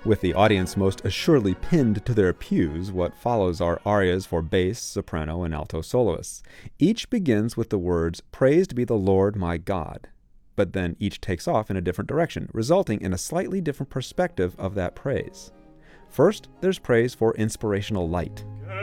With the audience most assuredly pinned to their pews, what follows are arias for bass, soprano, and alto soloists. Each begins with the words, "Praised be the Lord my God," but then each takes off in a different direction, resulting in a slightly different perspective of that praise. First, there's praise for inspirational light.